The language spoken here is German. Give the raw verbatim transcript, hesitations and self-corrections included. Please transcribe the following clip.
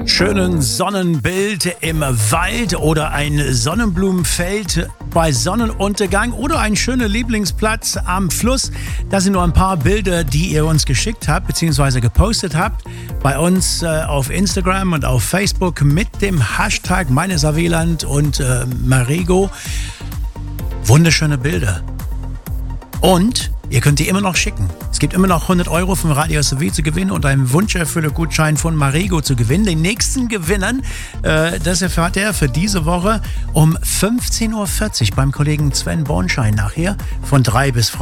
schönen Sonnenbild im Wald oder ein Sonnenblumenfeld bei Sonnenuntergang oder ein schöner Lieblingsplatz am Fluss. Das sind nur ein paar Bilder, die ihr uns geschickt habt bzw. gepostet habt bei uns äh, auf Instagram und auf Facebook mit dem Hashtag Meinesaweland und äh, Marigo. Wunderschöne Bilder. Und ihr könnt die immer noch schicken. Es gibt immer noch hundert Euro vom Radio S W zu gewinnen und einen Wunscherfüller-Gutschein von Marigo zu gewinnen. Den nächsten Gewinnern, äh, das erfahrt ihr für diese Woche um fünfzehn Uhr vierzig beim Kollegen Sven Bornschein nachher von drei bis